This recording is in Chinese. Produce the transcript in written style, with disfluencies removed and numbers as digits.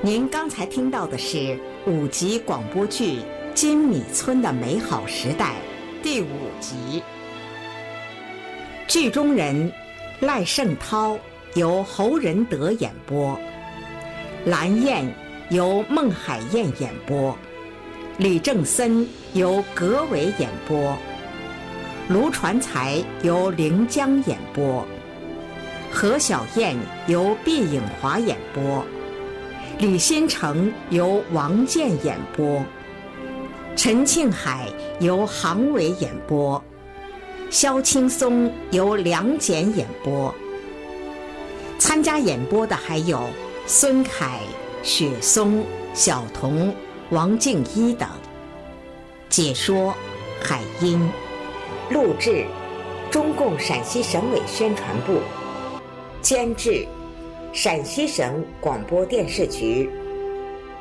您刚才听到的是5集广播剧《金米村的美好时代》第5集。剧中人赖圣涛由侯仁德演播，蓝燕由孟海燕演播，李正森由葛伟演播，卢传才由凌江演播，何小燕由毕颖华演播，李新成由王健演播，陈庆海由杭伟演播，萧青松由梁简演播。参加演播的还有孙凯、雪松、小童、王静一等。解说海英。录制中共陕西省委宣传部。监制陕西省广播电视局。